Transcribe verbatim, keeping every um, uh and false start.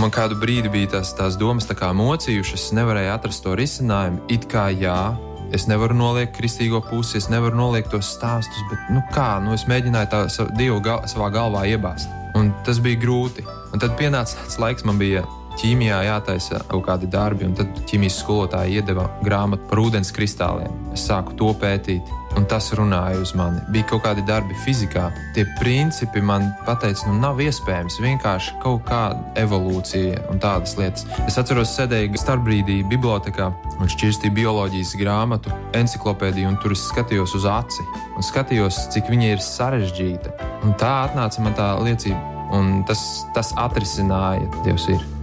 man kādu brīdi bija tās, tās domas tā kā mocījušas, es nevarēju atrast to risinājumu. It kā jā, es nevaru noliekt kristīgo pusi, es nevaru noliekt tos stāstus, bet nu kā, nu es mēģināju tā sa- Dievu gal, savā galvā iebāzt. Un tas bija grūti. Un tad pienāca tāds laiks, man bija ķīmijā jātaisa kaut kādi darbi, un tad ķīmijas skolotāja iedeva grāmatu par ūdens kristāliem. Es sāku to pētīt, un tas runāja uz mani. Bija kaut kādi darbi fizikā. Tie principi man pateica, nu nav iespējams, vienkārši kaut kāda evolūcija un tādas lietas. Es atceros, sēdēju starpbrīdī bibliotekā un šķirstīju bioloģijas grāmatu, enciklopēdiju, un tur es skatījos uz aci un skatījos, cik viņa ir sarežģīta. Un tā atnāca man tā liecība, un tas, tas atrisināja, Dievs ir.